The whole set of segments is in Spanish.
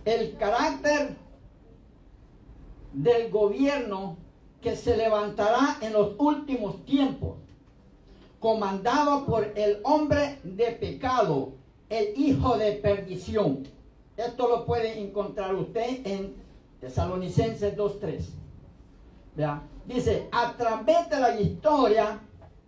el carácter del gobierno que se levantará en los últimos tiempos, comandado por el hombre de pecado, el hijo de perdición. Esto lo puede encontrar usted en Tesalonicenses 2:3. ¿Vea? Dice, a través de la historia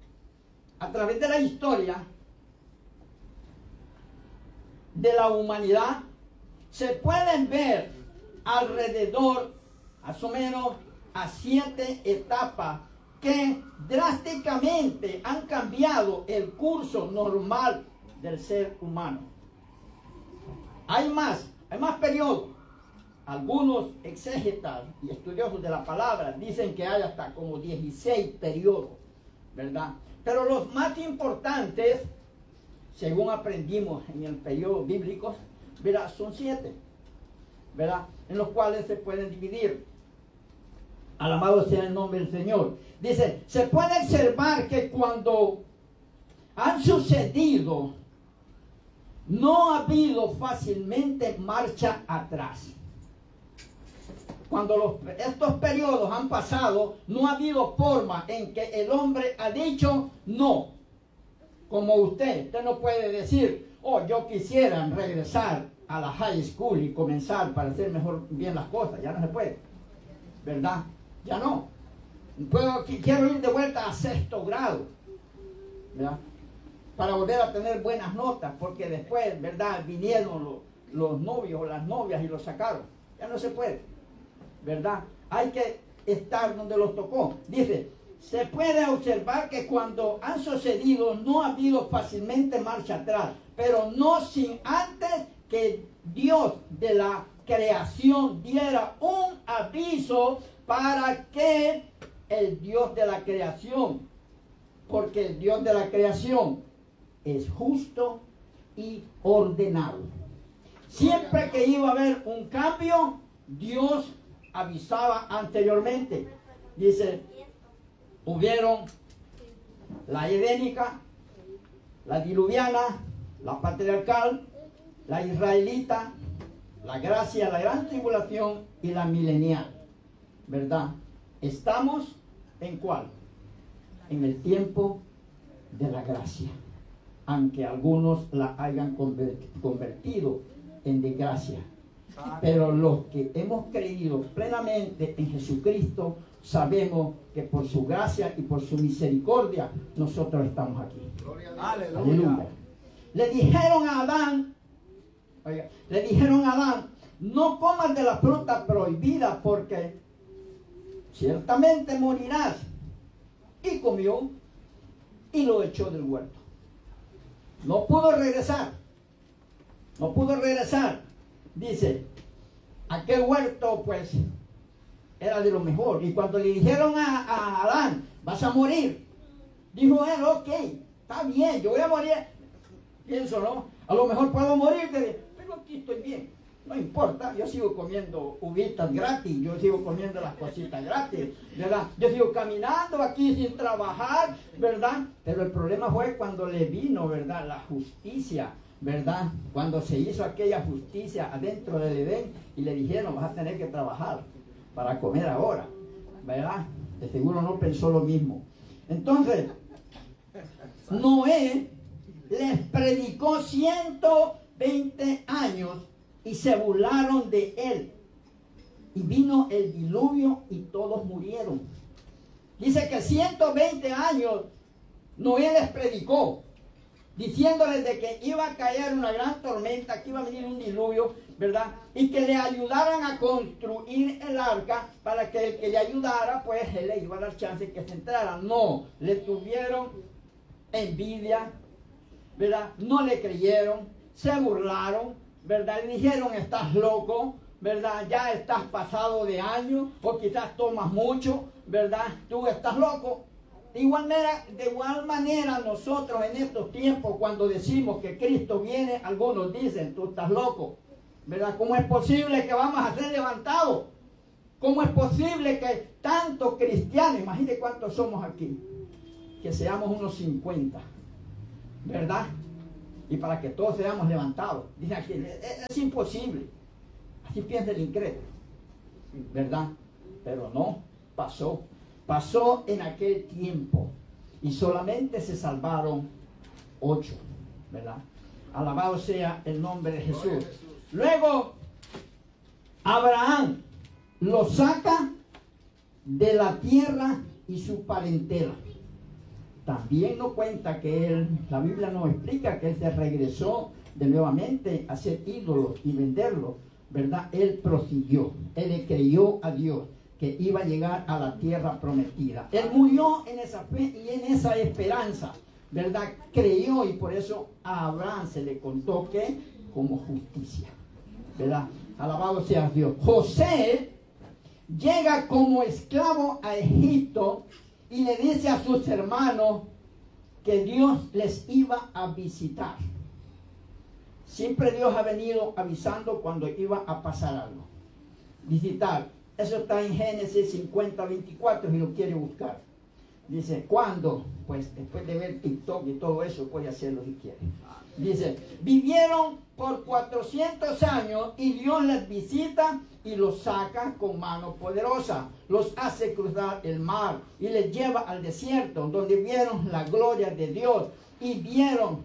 de la humanidad, se pueden ver alrededor, más o menos, a 7 etapas que drásticamente han cambiado el curso normal del ser humano. Hay más periodos. Algunos exégetas y estudiosos de la palabra dicen que hay hasta como 16 periodos, ¿verdad? Pero los más importantes, según aprendimos en el periodo bíblico, ¿verdad? Son 7, ¿verdad? En los cuales se pueden dividir. Alabado sea el nombre del Señor. Dice, se puede observar que cuando han sucedido, no ha habido fácilmente marcha atrás. Cuando estos periodos han pasado, no ha habido forma en que el hombre ha dicho no. Como usted no puede decir, oh, yo quisiera regresar a la high school y comenzar para hacer mejor bien las cosas. Ya no se puede, ¿verdad? Ya no. Quiero ir de vuelta a 6º grado, ¿verdad? Para volver a tener buenas notas, porque después, ¿verdad? Vinieron los novios o las novias y los sacaron. Ya no se puede, ¿verdad? Hay que estar donde los tocó. Dice, se puede observar que cuando han sucedido no ha habido fácilmente marcha atrás, pero no sin antes que Dios de la creación diera un aviso para que el Dios de la creación, porque el Dios de la creación es justo y ordenado. Siempre que iba a haber un cambio, Dios avisaba anteriormente. Dice, hubieron la edénica, la diluviana, la patriarcal, la israelita, la gracia, la gran tribulación y la milenial, ¿verdad? Estamos ¿en cuál? En el tiempo de la gracia, aunque algunos la hayan convertido en desgracia. Pero los que hemos creído plenamente en Jesucristo, sabemos que por su gracia y por su misericordia nosotros estamos aquí. Aleluya. Le dijeron a Adán, no comas de la fruta prohibida porque ciertamente morirás. Y comió y lo echó del huerto. No pudo regresar. Dice, aquel huerto pues era de lo mejor. Y cuando le dijeron a Adán, vas a morir, dijo él, ok, está bien, yo voy a morir. Pienso, ¿no? A lo mejor puedo morir, pero aquí estoy bien. No importa, yo sigo comiendo uvitas gratis, yo sigo comiendo las cositas gratis, ¿verdad? Yo sigo caminando aquí sin trabajar, ¿verdad? Pero el problema fue cuando le vino, ¿verdad? La justicia, ¿verdad? Cuando se hizo aquella justicia adentro del Edén y le dijeron, vas a tener que trabajar para comer ahora, ¿verdad? De seguro no pensó lo mismo. Entonces, Noé les predicó 120 años y se burlaron de él. Y vino el diluvio y todos murieron. Dice que 120 años Noé les predicó, diciéndoles de que iba a caer una gran tormenta, que iba a venir un diluvio, ¿verdad? Y que le ayudaran a construir el arca para que el que le ayudara, pues él le iba a dar chance de que se entrara. No, le tuvieron envidia, ¿verdad? No le creyeron, se burlaron, ¿verdad? Le dijeron, estás loco, ¿verdad? Ya estás pasado de años, o quizás tomas mucho, ¿verdad? Tú estás loco. De igual manera nosotros en estos tiempos, cuando decimos que Cristo viene, algunos dicen, tú estás loco, ¿verdad? ¿Cómo es posible que vamos a ser levantados? ¿Cómo es posible que tantos cristianos, imagínate cuántos somos aquí, que seamos unos 50, ¿verdad? Y para que todos seamos levantados. Dicen aquí, es imposible. Así piensa el incrédulo, ¿verdad? Pero no, pasó. Pasó en aquel tiempo y solamente se salvaron 8, ¿verdad? Alabado sea el nombre de Jesús. Luego, Abraham lo saca de la tierra y su parentela. También nos cuenta que él, la Biblia nos explica que él se regresó de nuevamente a hacer ídolos y venderlos, ¿verdad? Él prosiguió, él le creyó a Dios que iba a llegar a la tierra prometida. Él murió en esa fe y en esa esperanza, ¿verdad? Creyó, y por eso a Abraham se le contó que como justicia, ¿verdad? Alabado sea Dios. José llega como esclavo a Egipto y le dice a sus hermanos que Dios les iba a visitar. Siempre Dios ha venido avisando cuando iba a pasar algo. Visitar. Eso está en Génesis 50:24 si lo quiere buscar. Dice, ¿cuándo? Pues después de ver TikTok y todo eso, puede hacerlo si quiere. Dice, vivieron por 400 años y Dios les visita y los saca con mano poderosa. Los hace cruzar el mar y les lleva al desierto, donde vieron la gloria de Dios. Y vinieron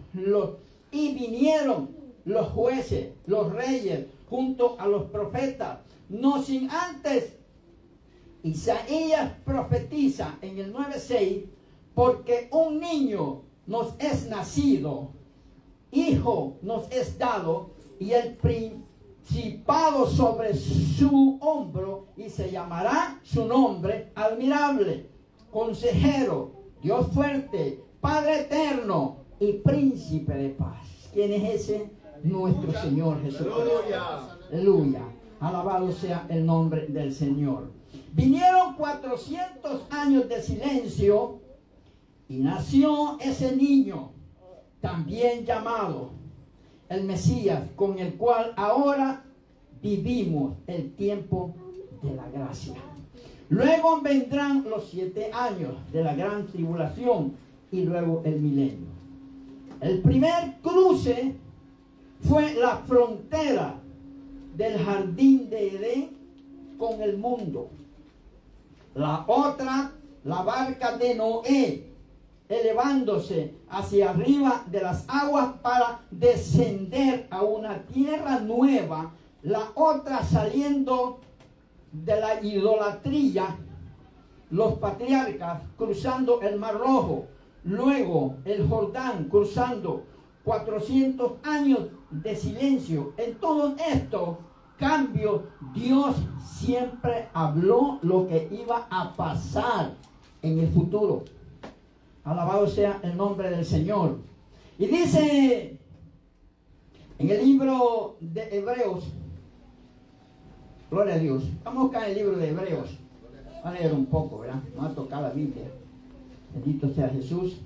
los jueces, los reyes, junto a los profetas. No sin antes, Isaías profetiza en el 9:6, porque un niño nos es nacido, hijo nos es dado, y el principado sobre su hombro, y se llamará su nombre admirable, consejero, Dios fuerte, Padre eterno y príncipe de paz. ¿Quién es ese? Nuestro Señor Jesucristo. Aleluya. Alabado sea el nombre del Señor. Vinieron 400 años de silencio y nació ese niño, también llamado el Mesías, con el cual ahora vivimos el tiempo de la gracia. Luego vendrán los 7 años de la gran tribulación y luego el milenio. El primer cruce fue la frontera del jardín de Edén con el mundo. La otra, la barca de Noé, elevándose hacia arriba de las aguas para descender a una tierra nueva. La otra saliendo de la idolatría, los patriarcas cruzando el Mar Rojo. Luego el Jordán cruzando 400 años de silencio. En todo esto cambio, Dios siempre habló lo que iba a pasar en el futuro. Alabado sea el nombre del Señor. Y dice en el libro de Hebreos, gloria a Dios, vamos a buscar el libro de Hebreos, vamos a leer un poco, ¿verdad? Vamos a tocar la Biblia. Bendito sea Jesús.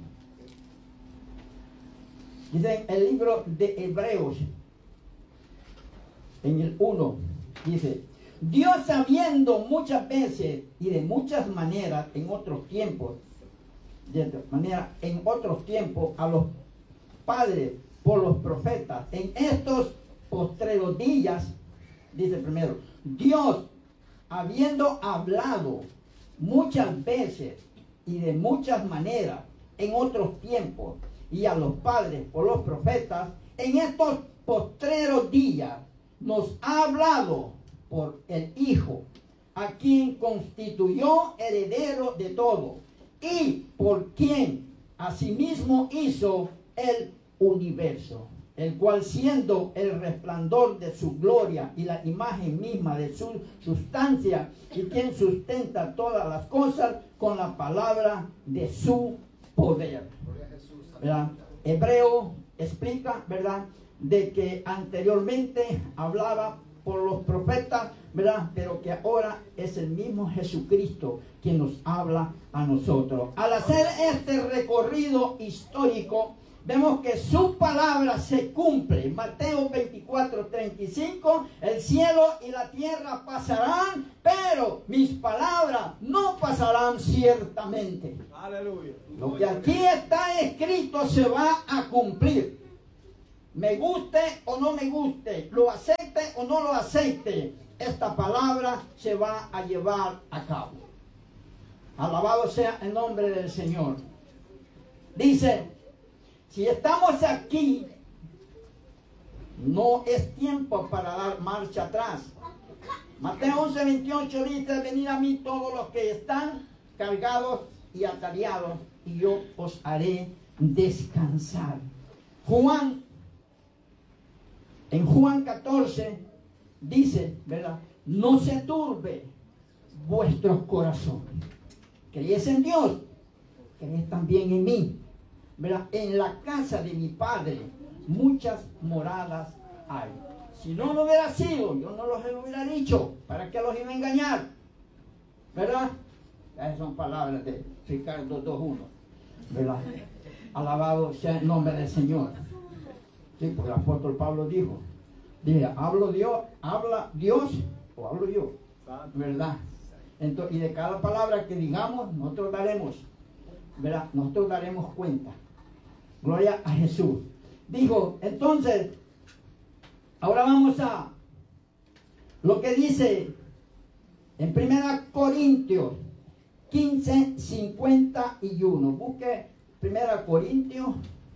Dice el libro de Hebreos, en el 1, dice, Dios sabiendo muchas veces y de muchas maneras en otros tiempos, a los padres por los profetas, en estos postreros días, dice primero, Dios habiendo hablado muchas veces y de muchas maneras en otros tiempos, y a los padres por los profetas, en estos postreros días nos ha hablado por el Hijo, a quien constituyó heredero de todo, y por quien asimismo hizo el universo, el cual siendo el resplandor de su gloria y la imagen misma de su sustancia, y quien sustenta todas las cosas con la palabra de su poder. ¿Verdad? Hebreo explica, ¿verdad?, de que anteriormente hablaba por los profetas, ¿verdad?, pero que ahora es el mismo Jesucristo quien nos habla a nosotros. Al hacer este recorrido histórico, vemos que su palabra se cumple. Mateo 24:35, el cielo y la tierra pasarán, pero mis palabras no pasarán ciertamente. Aleluya. Lo que aquí está escrito se va a cumplir. Me guste o no me guste, lo acepte o no lo acepte, esta palabra se va a llevar a cabo. Alabado sea el nombre del Señor. Dice, si estamos aquí, no es tiempo para dar marcha atrás. Mateo 11:28 dice, venid a mí todos los que están cargados y atareados, y yo os haré descansar. En Juan 14 dice, ¿verdad? No se turbe vuestros corazones. ¿Creéis en Dios? ¿Creéis también en mí? ¿Verdad? En la casa de mi Padre muchas moradas hay. Si no lo hubiera sido, yo no los hubiera dicho. ¿Para qué los iba a engañar? ¿Verdad? Esas son palabras de Ricardo 2:1. ¿Verdad? Alabado sea el nombre del Señor. Sí, porque el apóstol Pablo dijo, ¿habla Dios o hablo yo? ¿Verdad? Entonces, y de cada palabra que digamos, nosotros daremos, ¿verdad? Nosotros daremos cuenta. Gloria a Jesús. Dijo, entonces, ahora vamos a lo que dice en 1 Corintios 15:51. Busque 1 Corintios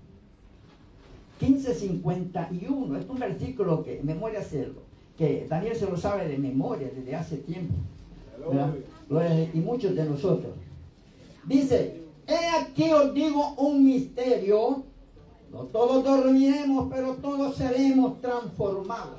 15:51. Es un versículo que memoria hacerlo, que Daniel se lo sabe de memoria desde hace tiempo, y muchos de nosotros. Dice, he aquí os digo un misterio, no todos dormiremos, pero todos seremos transformados.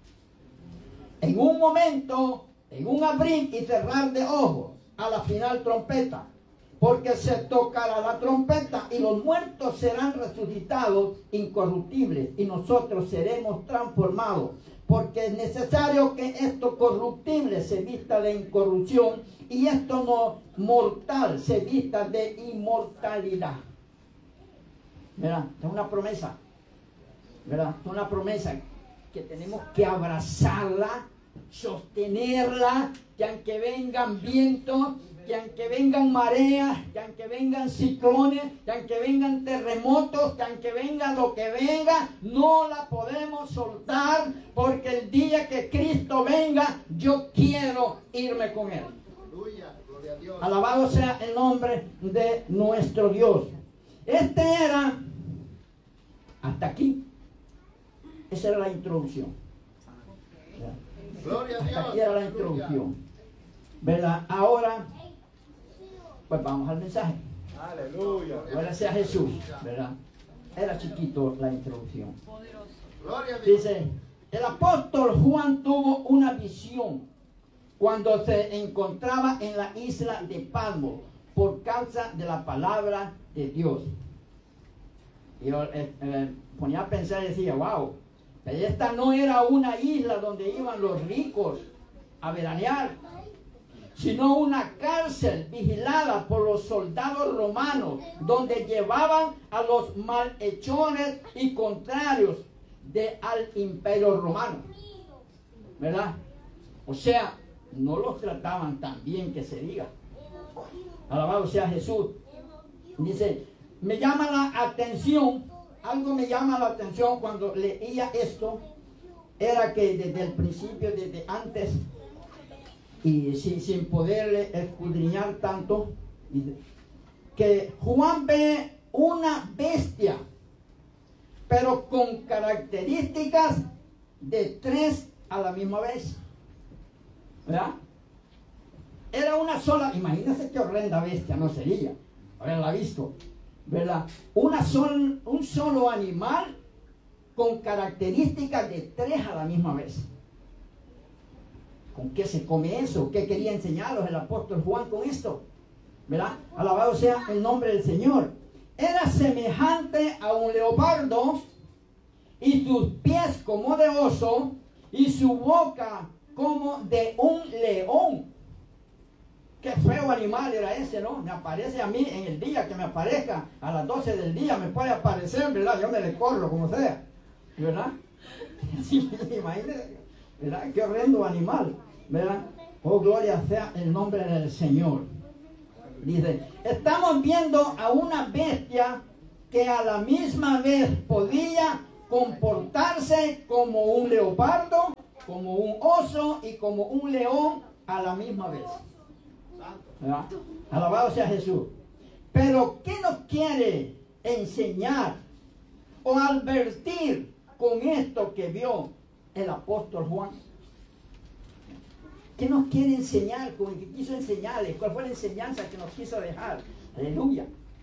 En un momento, en un abrir y cerrar de ojos, a la final trompeta. Porque se tocará la trompeta y los muertos serán resucitados incorruptibles y nosotros seremos transformados. Porque es necesario que esto corruptible se vista de incorrupción y esto no mortal se vista de inmortalidad. ¿Verdad? Es una promesa. ¿Verdad? Es una promesa que tenemos que abrazarla, sostenerla, que aunque vengan vientos, que aunque vengan mareas, que aunque vengan ciclones, que aunque vengan terremotos, que aunque venga lo que venga, no la podemos soltar, porque el día que Cristo venga, yo quiero irme con Él. Aleluya, gloria a Dios. Alabado sea el nombre de nuestro Dios. Este era, hasta aquí, esa era la introducción. Gloria a Dios. Hasta aquí era la introducción. ¿Verdad? Ahora, pues vamos al mensaje. Aleluya. Gloria sea Jesús, ¿verdad? Era chiquito la introducción. Dice, el apóstol Juan tuvo una visión cuando se encontraba en la isla de Patmos por causa de la palabra de Dios. Y yo ponía a pensar y decía, wow, esta no era una isla donde iban los ricos a veranear, sino una cárcel vigilada por los soldados romanos, donde llevaban a los malhechores y contrarios al imperio romano. ¿Verdad? O sea, no los trataban tan bien que se diga. Alabado sea Jesús. Dice, me llama la atención, algo me llama la atención cuando leía esto, era que desde el principio, desde antes, y sin poderle escudriñar tanto, que Juan ve una bestia, pero con características de tres a la misma vez. ¿Verdad? Era una sola, imagínense qué horrenda bestia no sería, haberla visto, ¿verdad? Un solo animal con características de tres a la misma vez. ¿Con qué se come eso? ¿Qué quería enseñarlos el apóstol Juan con esto? ¿Verdad? Alabado sea el nombre del Señor. Era semejante a un leopardo, y sus pies como de oso, y su boca como de un león. Qué feo animal era ese, ¿no? Me aparece a mí en el día que me aparezca, a las 12 del día me puede aparecer, ¿verdad? Yo me le corro como sea, ¿verdad? Sí, imagínense, ¿verdad? Qué horrendo animal, ¿verdad? Oh, gloria sea el nombre del Señor. Dice, estamos viendo a una bestia que a la misma vez podía comportarse como un leopardo como un oso y como un león a la misma vez. ¿Verdad? Alabado sea Jesús. Pero ¿qué nos quiere enseñar o advertir con esto que vio el apóstol Juan? ¿Qué nos quiere enseñar? Con el que quiso enseñarles. ¿Cuál fue la enseñanza que nos quiso dejar? Aleluya.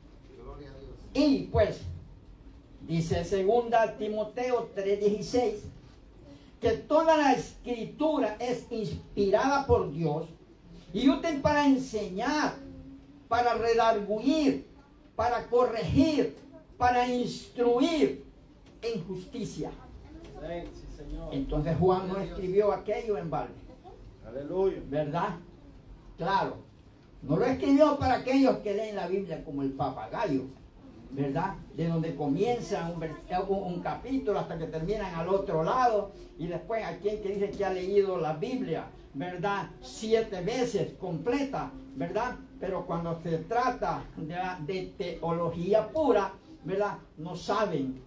Y pues, dice 2 Timoteo 3:16, que toda la escritura es inspirada por Dios y útil para enseñar, para redarguir, para corregir, para instruir en justicia. Sí, Señor. Entonces Juan no escribió aquello en balde. Aleluya. ¿Verdad? Claro. No lo escribió para aquellos que leen la Biblia como el papagayo, ¿verdad? De donde comienza un capítulo hasta que terminan al otro lado. Y después a quien que dice que ha leído la Biblia, ¿verdad? 7 veces completa, ¿verdad? Pero cuando se trata de teología pura, ¿verdad? No saben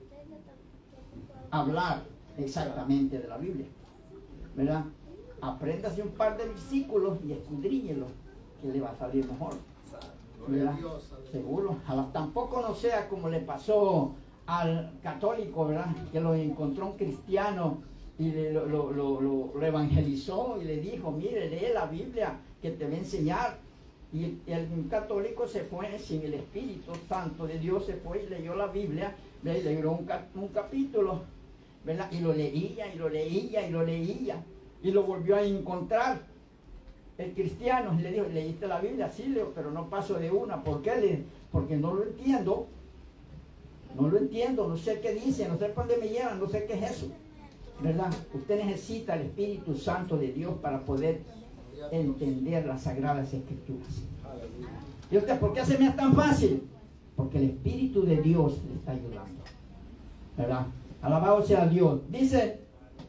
hablar exactamente de la Biblia, ¿verdad? Apréndase un par de versículos y escudriñelos, que le va a salir mejor, ¿verdad? Seguro. Tampoco no sea como le pasó al católico, ¿verdad? Que lo encontró un cristiano y lo evangelizó y le dijo, mire, lee la Biblia que te va a enseñar. Y el católico se fue sin el Espíritu Santo de Dios, se fue y leyó la Biblia, leyó un capítulo, ¿verdad? Y lo leía, y lo leía, y lo leía. Y lo volvió a encontrar el cristiano y le dijo, ¿leíste la Biblia? Sí, Leo, pero no paso de una. ¿Por qué? Porque no lo entiendo. No lo entiendo, no sé qué dice, no sé para dónde me llevan, no sé qué es eso, ¿verdad? Usted necesita el Espíritu Santo de Dios para poder entender las Sagradas Escrituras. ¿Y usted por qué se me es tan fácil? Porque el Espíritu de Dios le está ayudando, ¿verdad? Alabado sea Dios. Dice,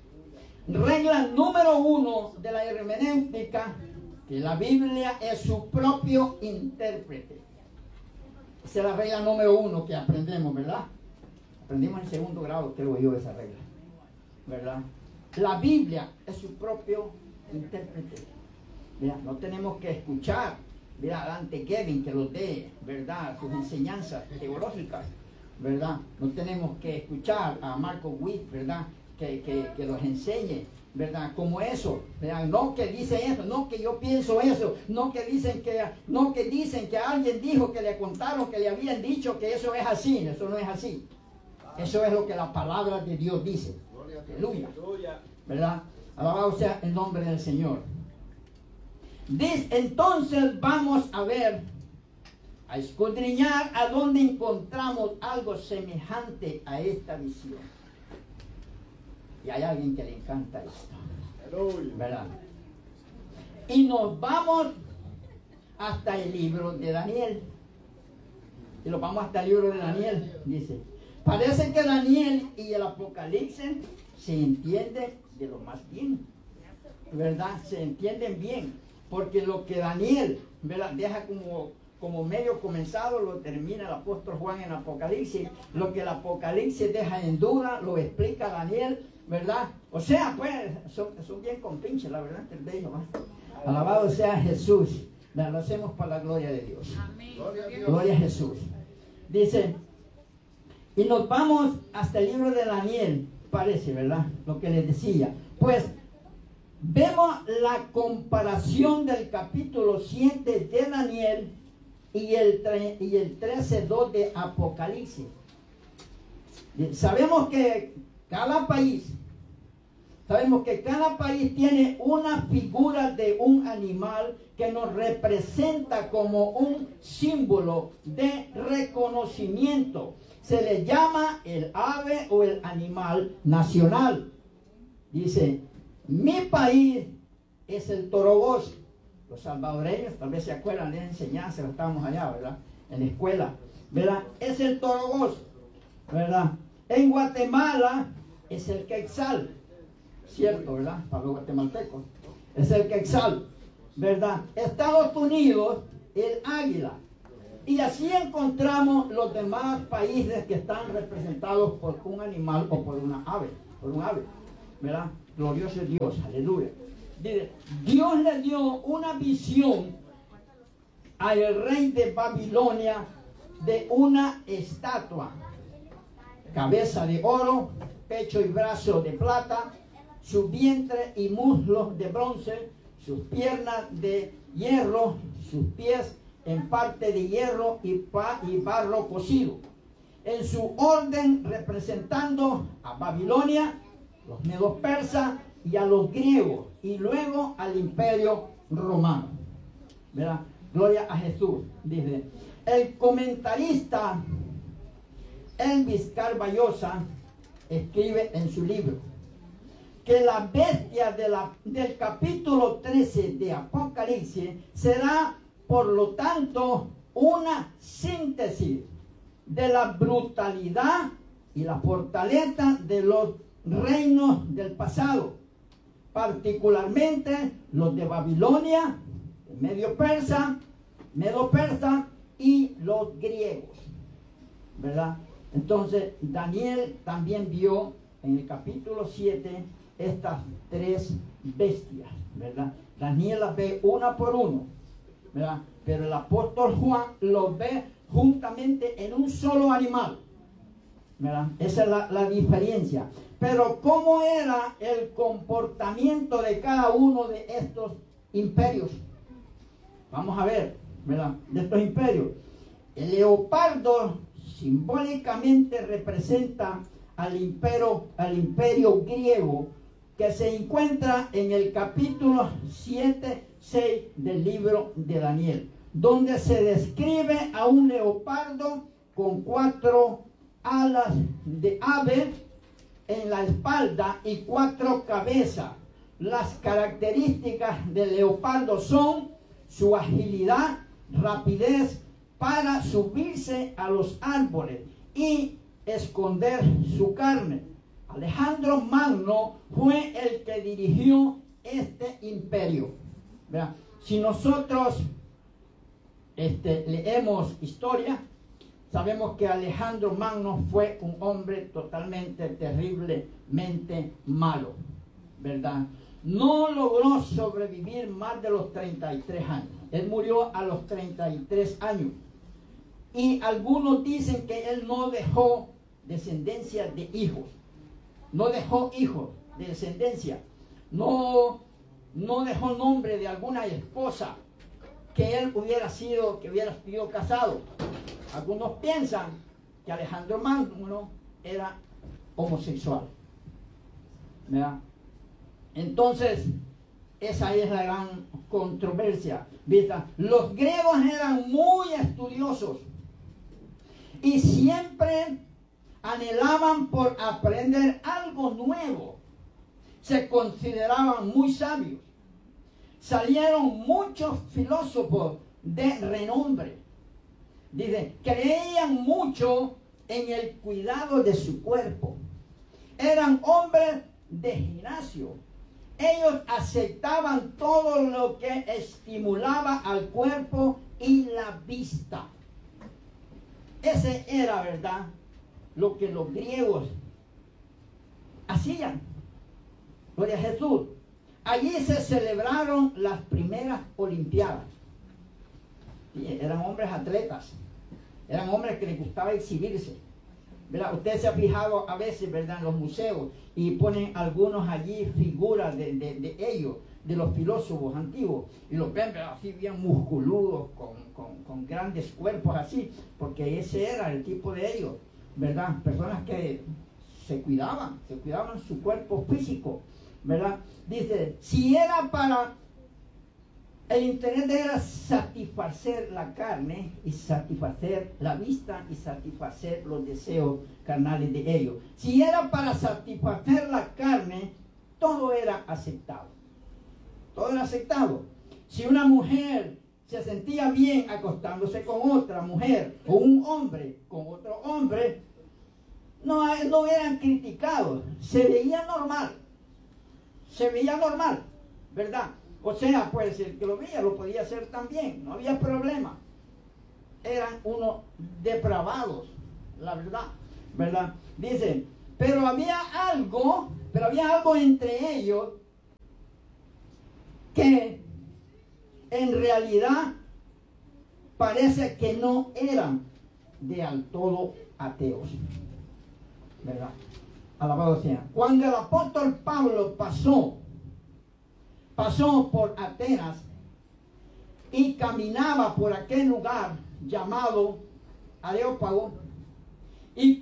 regla número 1 de la hermenéutica, que la Biblia es su propio intérprete. Esa es la regla número 1 que aprendemos, ¿verdad? Aprendimos en 2º grado, creo yo, esa regla, ¿verdad? La Biblia es su propio intérprete. Mira, no tenemos que escuchar, mira, a Dante Kevin que los dé, ¿verdad? Sus enseñanzas teológicas, ¿verdad? No tenemos que escuchar a Marco Witt, ¿verdad? Que los enseñe, ¿verdad? Como eso, ¿verdad? No que dice eso, no que yo pienso eso, no que dicen que alguien dijo, que le contaron, que le habían dicho que eso es así. Eso no es así. Eso es lo que la palabra de Dios dice. Aleluya. ¿Verdad? Alabado sea el nombre del Señor. Entonces vamos a ver, a escudriñar a dónde encontramos algo semejante a esta visión. Y hay alguien que le encanta esto, ¿verdad? Y nos vamos hasta el libro de Daniel. Y nos vamos hasta el libro de Daniel, dice. Parece que Daniel y el Apocalipsis se entienden de lo más bien, ¿verdad? Se entienden bien, porque lo que Daniel, ¿verdad?, deja como medio comenzado, lo termina el apóstol Juan en Apocalipsis. Lo que el Apocalipsis deja en duda, lo explica Daniel, ¿verdad? O sea, pues, son bien compinches, la verdad, el bello, ¿no? Alabado sea Jesús. Lo hacemos para la gloria de Dios. Amén. Gloria a Jesús. Dice, y nos vamos hasta el libro de Daniel, parece, ¿verdad? Lo que les decía. Pues, vemos la comparación del capítulo 7 de Daniel y el 13:2 de Apocalipsis. Sabemos que cada país tiene una figura de un animal que nos representa como un símbolo de reconocimiento. Se le llama el ave o el animal nacional. Dice, mi país es el toroboso. Los salvadoreños tal vez se acuerdan de esa enseñanza, estábamos allá, ¿verdad? En la escuela, ¿verdad? Es el toroboso, ¿verdad? En Guatemala es el quetzal, cierto, ¿verdad? Para los guatemaltecos, es el quetzal, ¿verdad? Estados Unidos, el águila. Y así encontramos los demás países que están representados por un animal o por una ave, ¿verdad? Glorioso es Dios, aleluya. Dice, Dios le dio una visión al rey de Babilonia de una estatua, cabeza de oro, pecho y brazo de plata, su vientre y muslos de bronce, sus piernas de hierro, sus pies en parte de hierro y barro cocido. En su orden representando a Babilonia, los medos persas y a los griegos, y luego al imperio romano. ¿Verdad? Gloria a Jesús. Dice, el comentarista Elvis Carballosa escribe en su libro que la bestia del capítulo 13 de Apocalipsis será, por lo tanto, una síntesis de la brutalidad y la fortaleza de los reinos del pasado, particularmente los de Babilonia, el medio persa, medo persa y los griegos, ¿verdad? Entonces Daniel también vio en el capítulo 7 estas tres bestias, ¿verdad? Daniel las ve una por uno, ¿verdad? Pero el apóstol Juan los ve juntamente en un solo animal, ¿verdad? Esa es la diferencia. Pero ¿cómo era el comportamiento de cada uno de estos imperios? Vamos a ver, ¿verdad? De estos imperios. El leopardo simbólicamente representa al imperio griego, que se encuentra en el capítulo 7, 6 del libro de Daniel, donde se describe a un leopardo con 4 alas de ave en la espalda y 4 cabezas. Las características del leopardo son su agilidad, rapidez para subirse a los árboles y esconder su carne. Alejandro Magno fue el que dirigió este imperio. ¿Verdad? Si nosotros leemos historia, sabemos que Alejandro Magno fue un hombre totalmente, terriblemente malo, ¿verdad? No logró sobrevivir más de los 33 años. Él murió a los 33 años. Y algunos dicen que él no dejó descendencia de hijos. No dejó hijos de descendencia. No dejó nombre de alguna esposa que él hubiera sido casado. Algunos piensan que Alejandro Magno era homosexual, ¿verdad? Entonces, esa es la gran controversia, ¿viste? Los griegos eran muy estudiosos y siempre anhelaban por aprender algo nuevo. Se consideraban muy sabios. Salieron muchos filósofos de renombre. Dice, creían mucho en el cuidado de su cuerpo. Eran hombres de gimnasio. Ellos aceptaban todo lo que estimulaba al cuerpo y la vista. Ese era, ¿verdad?, lo que los griegos hacían. Gloria a Jesús. Allí se celebraron las primeras Olimpiadas. Eran hombres atletas, eran hombres que les gustaba exhibirse, ¿verdad? Usted se ha fijado a veces, ¿verdad?, en los museos y ponen algunos allí figuras de ellos, de los filósofos antiguos, y los ven, ¿verdad?, así bien musculudos, con grandes cuerpos así, porque ese era el tipo de ellos, ¿verdad? Personas que se cuidaban su cuerpo físico, ¿verdad? Dice, si era para el interés era satisfacer la carne y satisfacer la vista y satisfacer los deseos carnales de ellos. Si era para satisfacer la carne, todo era aceptado. Todo era aceptado. Si una mujer se sentía bien acostándose con otra mujer o un hombre con otro hombre, no eran criticados. Se veía normal. Se veía normal, ¿verdad? O sea, pues el que lo veía lo podía hacer también, no había problema. Eran unos depravados, la verdad, ¿verdad? Dice, Pero había algo entre ellos que en realidad parece que no eran del todo ateos, ¿verdad? Alabado sea. Cuando el apóstol Pablo pasó por Atenas y caminaba por aquel lugar llamado Areópago y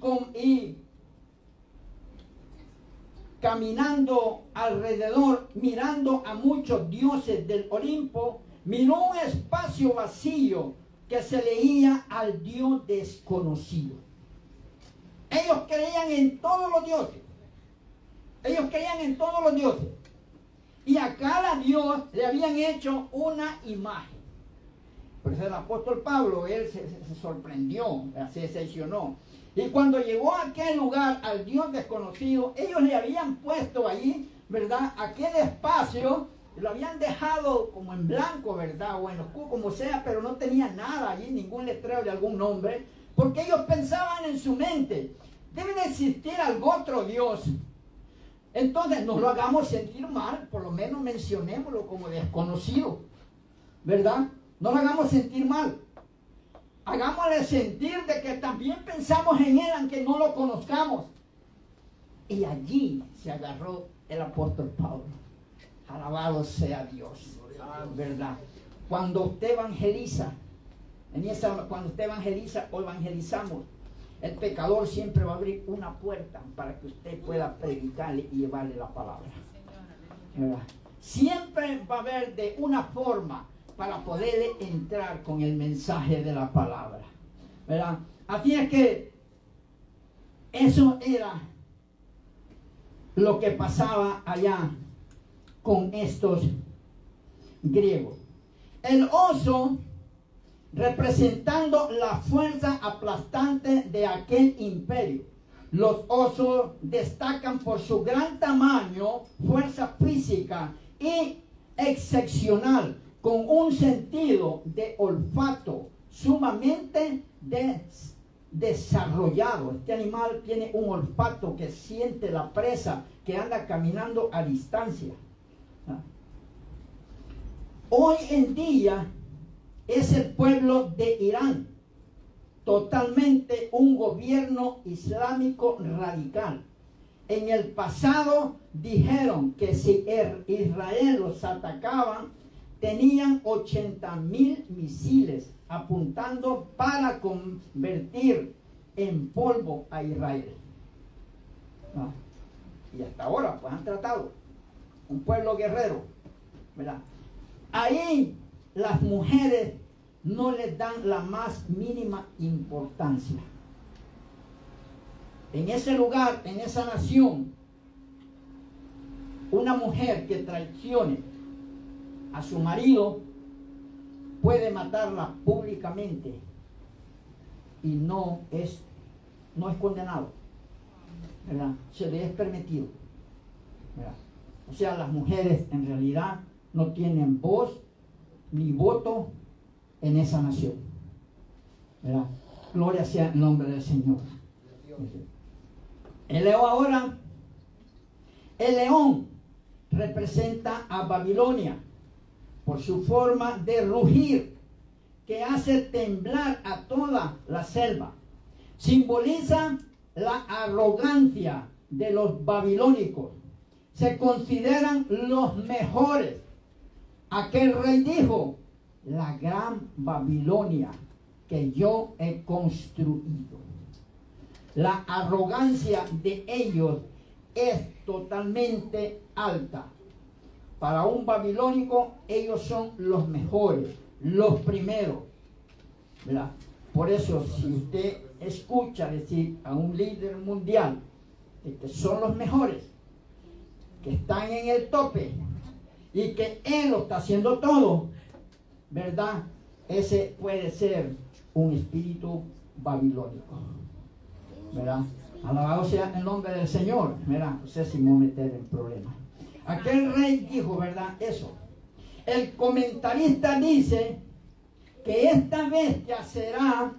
caminando alrededor, mirando a muchos dioses del Olimpo, miró un espacio vacío que se leía al Dios desconocido. Ellos creían en todos los dioses. Y a cada dios le habían hecho una imagen. Por eso el apóstol Pablo, él se sorprendió, se decepcionó. Y cuando llegó a aquel lugar, al Dios desconocido, ellos le habían puesto allí, ¿verdad? Aquel espacio, lo habían dejado como en blanco, ¿verdad? O en oscuro, como sea, pero no tenía nada allí, ningún letrero de algún nombre, porque ellos pensaban en su mente, debe de existir algún otro Dios. Entonces, no lo hagamos sentir mal, por lo menos mencionémoslo como desconocido, ¿verdad? No lo hagamos sentir mal. Hagámosle sentir de que también pensamos en Él, aunque no lo conozcamos. Y allí se agarró el apóstol Pablo. Alabado sea Dios, ¿verdad? Cuando usted evangeliza, cuando usted evangeliza o evangelizamos, el pecador siempre va a abrir una puerta para que usted pueda predicarle y llevarle la palabra, ¿verdad? Siempre va a haber de una forma para poderle entrar con el mensaje de la palabra, ¿verdad? Así es que eso era lo que pasaba allá con estos griegos. El oso, representando la fuerza aplastante de aquel imperio. Los osos destacan por su gran tamaño, fuerza física y excepcional, con un sentido de olfato sumamente desarrollado. Este animal tiene un olfato que siente la presa que anda caminando a distancia. Hoy en día es el pueblo de Irán, totalmente un gobierno islámico radical. En el pasado dijeron que si Israel los atacaban, tenían 80,000 misiles apuntando para convertir en polvo a Israel. Y hasta ahora pues han tratado. Un pueblo guerrero, ¿verdad? Ahí las mujeres no les dan la más mínima importancia. En ese lugar, en esa nación, una mujer que traicione a su marido puede matarla públicamente y no es condenado, ¿verdad? Se le es permitido, ¿verdad? O sea, las mujeres en realidad no tienen voz ni voto en esa nación, ¿verdad? Gloria sea el nombre del Señor. El león representa a Babilonia por su forma de rugir que hace temblar a toda la selva. Simboliza la arrogancia de los babilónicos. Se consideran los mejores. Aquel rey dijo: la gran Babilonia que yo he construido. La arrogancia de ellos es totalmente alta. Para un babilónico, ellos son los mejores, los primeros, ¿verdad? Por eso, si usted escucha decir a un líder mundial de que son los mejores, que están en el tope y que él lo está haciendo todo, ¿verdad? Ese puede ser un espíritu babilónico, ¿verdad? Alabado sea el nombre del Señor, ¿verdad? No sé si me voy a meter en problemas. Aquel rey dijo, ¿verdad? Eso. El comentarista dice que esta bestia será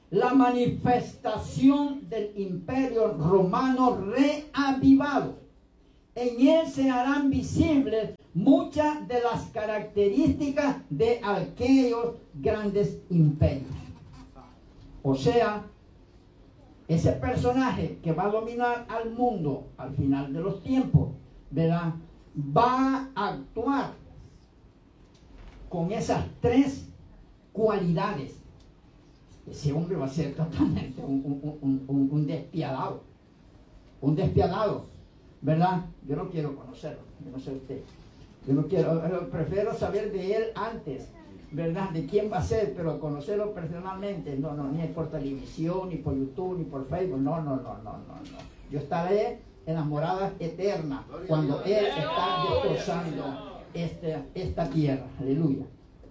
la manifestación del imperio romano reavivado. En él se harán visibles muchas de las características de aquellos grandes imperios. O sea, ese personaje que va a dominar al mundo al final de los tiempos, ¿verdad?, va a actuar con esas tres cualidades. Ese hombre va a ser totalmente un despiadado. Un despiadado, ¿verdad? Yo no quiero conocerlo, yo no sé usted. Yo no quiero, prefiero saber de él antes, ¿verdad? De quién va a ser, pero conocerlo personalmente, no, ni por televisión, ni por YouTube, ni por Facebook, no. Yo estaré en las moradas eternas cuando él está destrozando esta tierra. Aleluya.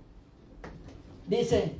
Dice,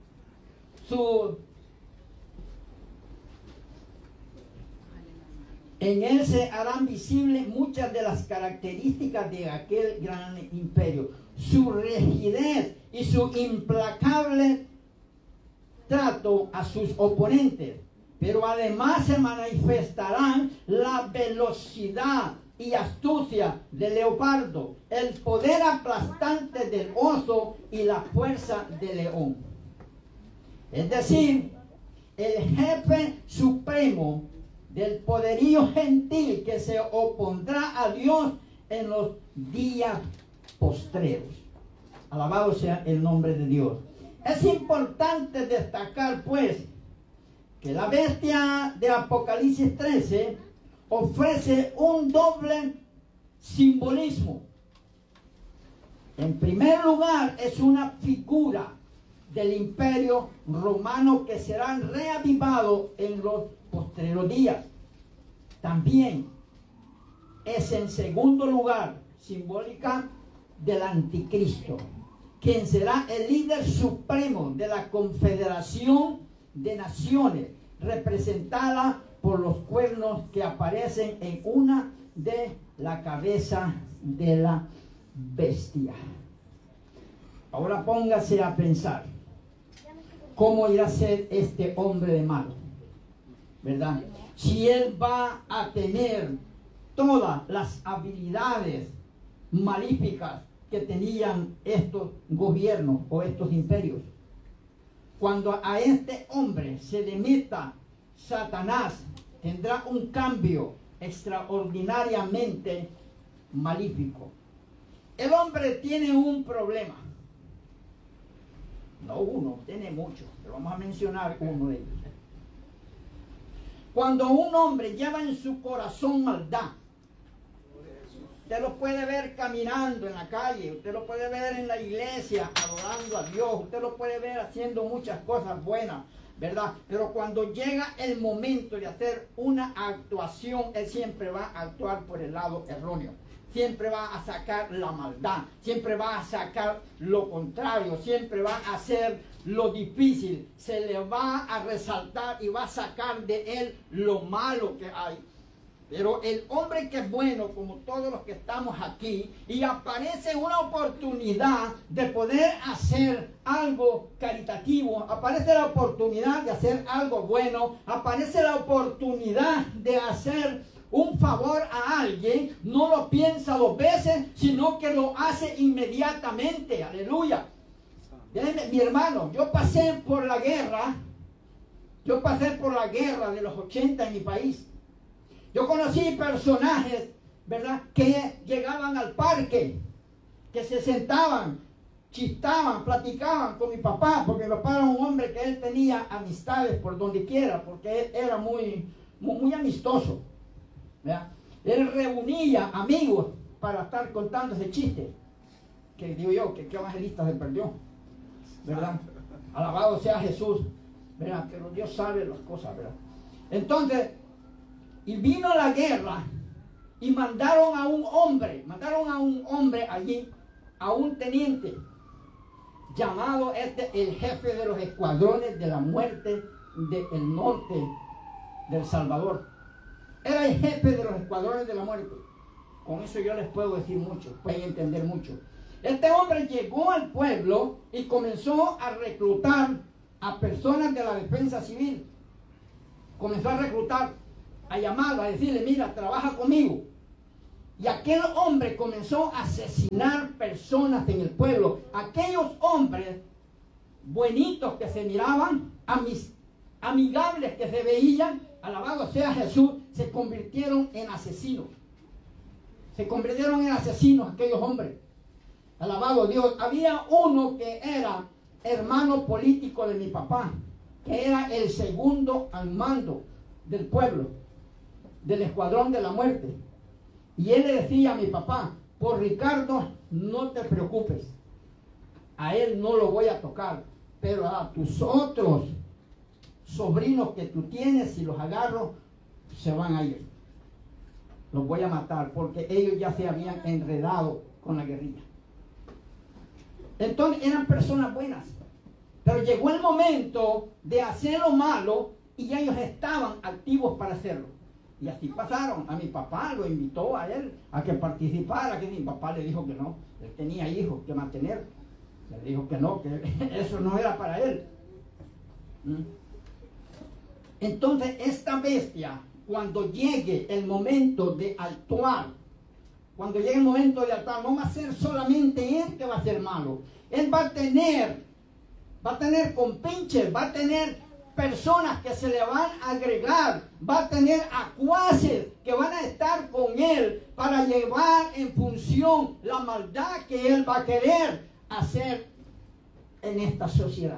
en él se harán visibles muchas de las características de aquel gran imperio, su rigidez y su implacable trato a sus oponentes, pero además se manifestarán la velocidad y astucia del leopardo, el poder aplastante del oso y la fuerza del león. Es decir, el jefe supremo del poderío gentil que se opondrá a Dios en los días postreros. Alabado sea el nombre de Dios. Es importante destacar, pues, que la bestia de Apocalipsis 13 ofrece un doble simbolismo. En primer lugar, es una figura del imperio romano que será reavivado en los postreros días. También es, en segundo lugar, simbólica del anticristo, quien será el líder supremo de la confederación de naciones, representada por los cuernos que aparecen en una de la cabeza de la bestia. Ahora póngase a pensar, ¿cómo irá a ser este hombre de malo? ¿Verdad? Si él va a tener todas las habilidades malíficas que tenían estos gobiernos o estos imperios. Cuando a este hombre se le meta Satanás, tendrá un cambio extraordinariamente malífico. El hombre tiene un problema. No uno, tiene muchos, pero vamos a mencionar uno de ellos. Cuando un hombre lleva en su corazón maldad, usted lo puede ver caminando en la calle, usted lo puede ver en la iglesia adorando a Dios, usted lo puede ver haciendo muchas cosas buenas, ¿verdad? Pero cuando llega el momento de hacer una actuación, él siempre va a actuar por el lado erróneo. Siempre va a sacar la maldad, siempre va a sacar lo contrario, siempre va a hacer lo difícil, se le va a resaltar y va a sacar de él lo malo que hay. Pero el hombre que es bueno, como todos los que estamos aquí, y aparece una oportunidad de poder hacer algo caritativo, aparece la oportunidad de hacer algo bueno, aparece la oportunidad de hacer un favor a alguien, no lo piensa dos veces, sino que lo hace inmediatamente. Aleluya. Déjenme, mi hermano, yo pasé por la guerra de los 80 en mi país. Yo conocí personajes, ¿verdad?, que llegaban al parque, que se sentaban, chistaban, platicaban con mi papá, porque mi papá era un hombre que él tenía amistades por donde quiera, porque él era muy amistoso, ¿verdad? Él reunía amigos para estar contando ese chiste, que digo yo, que qué evangelista se perdió, ¿verdad? Alabado sea Jesús, ¿verdad? Pero Dios sabe las cosas, ¿verdad? Entonces, y vino la guerra y mandaron a un hombre allí, a un teniente, llamado el jefe de los escuadrones de la muerte del norte del Salvador. Era el jefe de los escuadrones de la muerte. Con eso yo les puedo decir mucho, pueden entender mucho. Este hombre llegó al pueblo y comenzó a reclutar a personas de la defensa civil. Comenzó a reclutar, a llamarlo, a decirle, mira, trabaja conmigo. Y aquel hombre comenzó a asesinar personas en el pueblo. Aquellos hombres buenitos que se miraban, amigables que se veían, alabado sea Jesús, se convirtieron en asesinos. Se convirtieron en asesinos aquellos hombres. Alabado Dios. Había uno que era hermano político de mi papá, que era el segundo al mando del pueblo, del escuadrón de la muerte. Y él le decía a mi papá, por Ricardo no te preocupes, a él no lo voy a tocar, pero a tus otros sobrinos que tú tienes, si los agarro, se van a ir. Los voy a matar porque ellos ya se habían enredado con la guerrilla. Entonces eran personas buenas, pero llegó el momento de hacer lo malo y ya ellos estaban activos para hacerlo. Y así pasaron. A mi papá lo invitó a él a que participara, que mi papá le dijo que no, él tenía hijos que mantener. Le dijo que no, que eso no era para él. Entonces esta bestia, cuando llegue el momento de actuar, cuando llegue el momento de actuar, no va a ser solamente él que va a ser malo. Él va a tener compinches, va a tener personas que se le van a agregar, va a tener acuaces que van a estar con él para llevar en función la maldad que él va a querer hacer en esta sociedad.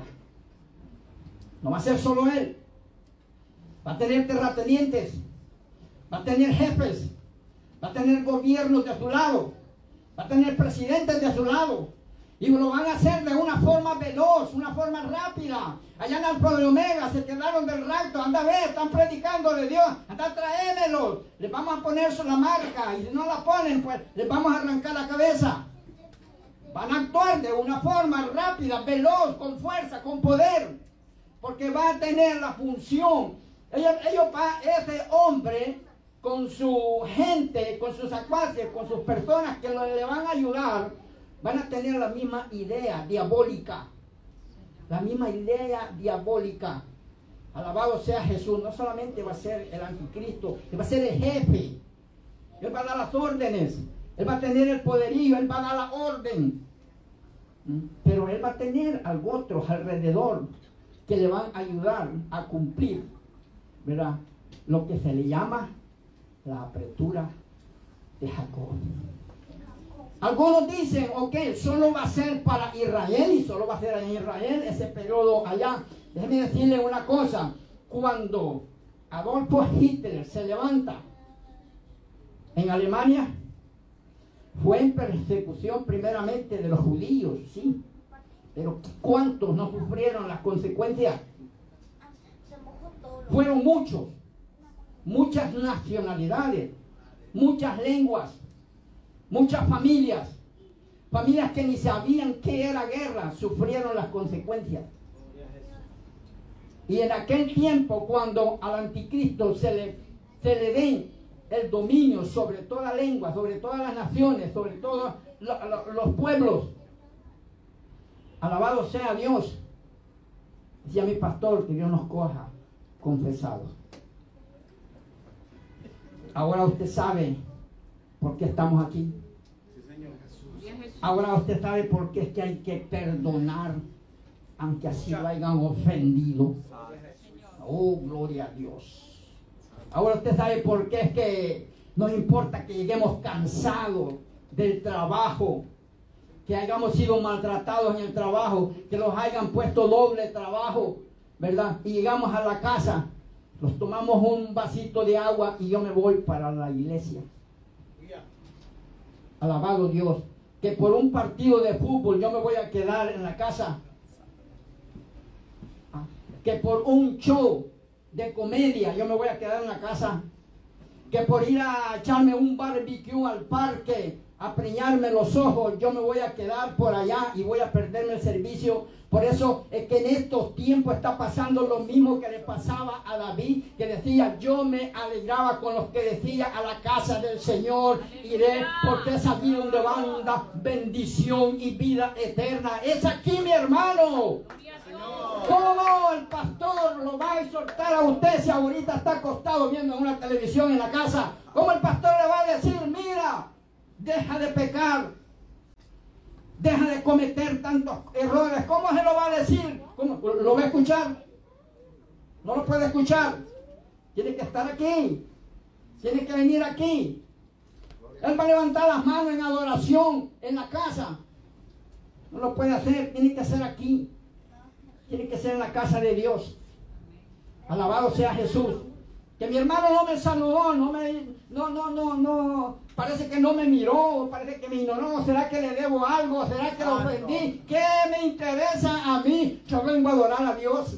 No va a ser solo él. Va a tener terratenientes, va a tener jefes, va a tener gobiernos de su lado, va a tener presidentes de su lado. Y lo van a hacer de una forma veloz, una forma rápida. Allá en Alfa de Omega se quedaron del rapto. Anda a ver, están predicando de Dios. Anda a traémelos. Les vamos a poner la marca. Y si no la ponen, pues les vamos a arrancar la cabeza. Van a actuar de una forma rápida, veloz, con fuerza, con poder. Porque va a tener la función. Ese hombre, con su gente, con sus secuaces, con sus personas que le van a ayudar, van a tener la misma idea diabólica. La misma idea diabólica. Alabado sea Jesús. No solamente va a ser el anticristo, él va a ser el jefe. Él va a dar las órdenes. Él va a tener el poderío. Él va a dar la orden. Pero él va a tener a otros alrededor que le van a ayudar a cumplir, ¿verdad?, lo que se le llama la apertura de Jacob. Algunos dicen, ok, solo va a ser para Israel y solo va a ser en Israel ese periodo allá. Déjeme decirle una cosa. Cuando Adolfo Hitler se levanta en Alemania, fue en persecución primeramente de los judíos, sí. Pero ¿cuántos no sufrieron las consecuencias? Fueron muchos. Muchas nacionalidades, muchas lenguas, muchas familias que ni sabían qué era guerra, sufrieron las consecuencias. Y en aquel tiempo, cuando al anticristo se le den el dominio sobre toda lengua, sobre todas las naciones, sobre todos los pueblos, alabado sea Dios. Decía mi pastor, que Dios nos coja confesados. Ahora usted sabe por qué estamos aquí. Sí, Señor Jesús. Ahora usted sabe por qué es que hay que perdonar, aunque así lo hayan ofendido. Oh, gloria a Dios. Ahora usted sabe por qué es que no importa que lleguemos cansados del trabajo, que hayamos sido maltratados en el trabajo, que los hayan puesto doble trabajo, ¿verdad? Y llegamos a la casa, nos tomamos un vasito de agua y yo me voy para la iglesia. Alabado Dios. Que por un partido de fútbol yo me voy a quedar en la casa. Que por un show de comedia yo me voy a quedar en la casa. Que por ir a echarme un barbecue al parque a preñarme los ojos, yo me voy a quedar por allá y voy a perderme el servicio. Por eso es que en estos tiempos está pasando lo mismo que le pasaba a David, que decía, yo me alegraba con los que decía, a la casa del Señor iré, porque es aquí donde banda bendición y vida eterna. Es aquí, mi hermano. ¿Cómo el pastor lo va a exhortar a usted si ahorita está acostado viendo una televisión en la casa? ¿Cómo el pastor le va a decir, mira, deja de pecar, deja de cometer tantos errores? ¿Cómo se lo va a decir? ¿Cómo? ¿Lo va a escuchar? No lo puede escuchar. Tiene que estar aquí. Tiene que venir aquí. Él va a levantar las manos en adoración en la casa. No lo puede hacer. Tiene que ser aquí. Tiene que ser en la casa de Dios. Alabado sea Jesús. Que mi hermano no me saludó, parece que no me miró, parece que me ignoró. ¿Será que le debo algo? ¿Será que lo ofendí? ¿Qué me interesa a mí? Yo vengo a adorar a Dios.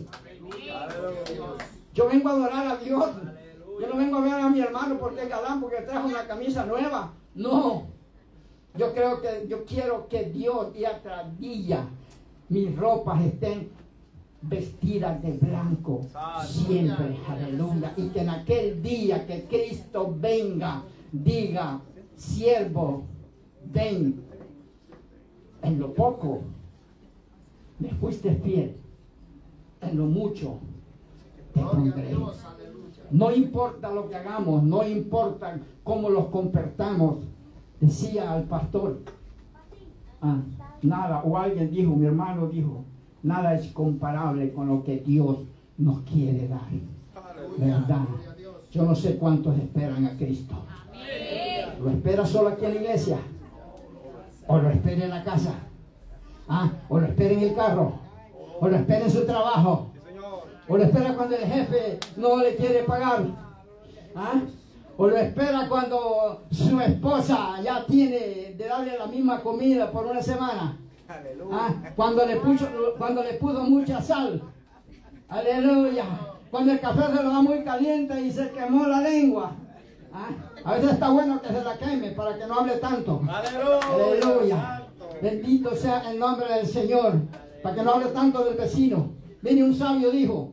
Yo vengo a adorar a Dios. Yo no vengo a ver a mi hermano porque es galán, porque trajo una camisa nueva. No. Yo quiero que Dios día tras día mis ropas estén vestidas de blanco siempre, aleluya, y que en aquel día que Cristo venga, diga, siervo, ven, en lo poco me fuiste fiel, en lo mucho te pondré. No importa lo que hagamos, no importa cómo los comportamos, decía al pastor, nada, o alguien dijo, mi hermano dijo, nada es comparable con lo que Dios nos quiere dar. ¿Verdad? Yo no sé cuántos esperan a Cristo. ¿Lo espera solo aquí en la iglesia? ¿O lo espera en la casa? ¿O lo espera en el carro? ¿O lo espera en su trabajo? ¿O lo espera cuando el jefe no le quiere pagar? ¿O lo espera cuando su esposa ya tiene de darle la misma comida por una semana? Cuando le puso mucha sal. Aleluya. Cuando el café se lo da muy caliente y se quemó la lengua. A veces está bueno que se la queme para que no hable tanto. Aleluya. Bendito sea el nombre del Señor. Para que no hable tanto del vecino. Viene un sabio dijo,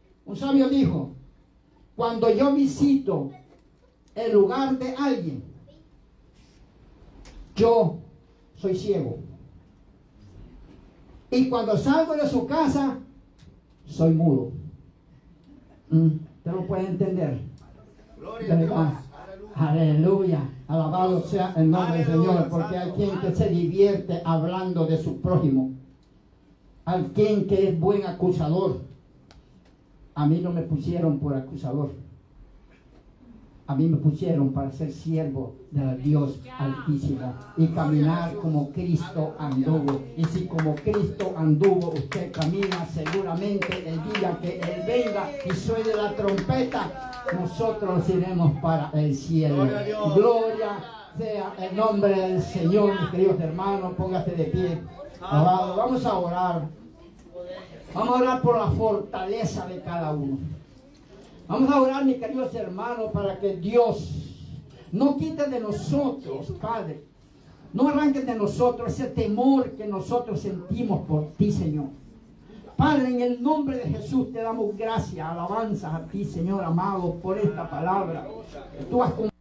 cuando yo visito el lugar de alguien, yo soy ciego. Y cuando salgo de su casa, soy mudo. ¿Usted lo puede entender? Gloria a Dios. Aleluya. Alabado sea el nombre del Señor. Porque hay quien que se divierte hablando de su prójimo. Hay quien que es buen acusador. A mí no me pusieron por acusador. A mí me pusieron para ser siervo del Dios Altísimo y caminar como Cristo anduvo. Y si como Cristo anduvo, usted camina, seguramente el día que Él venga y suene la trompeta, nosotros iremos para el cielo. Gloria sea el nombre del Señor, mis queridos hermanos. Póngase de pie. Alabado. Vamos a orar. Vamos a orar por la fortaleza de cada uno. Vamos a orar, mis queridos hermanos, para que Dios no quite de nosotros, Padre, no arranque de nosotros ese temor que nosotros sentimos por ti, Señor. Padre, en el nombre de Jesús te damos gracias, alabanzas a ti, Señor amado, por esta palabra que tú has